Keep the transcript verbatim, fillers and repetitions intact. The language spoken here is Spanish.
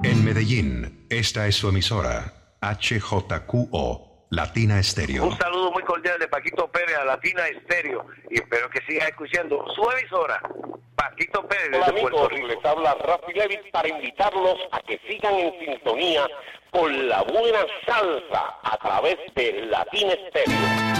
En Medellín, esta es su emisora, H J Q O, Latina Estéreo. Un saludo muy cordial de Paquito Pérez a Latina Estéreo y espero que sigas escuchando su emisora, Paquito Pérez desde Hola Puerto amigos, Rico. les habla Rafi Levy para invitarlos a que sigan en sintonía con la buena salsa a través de Latina Estéreo.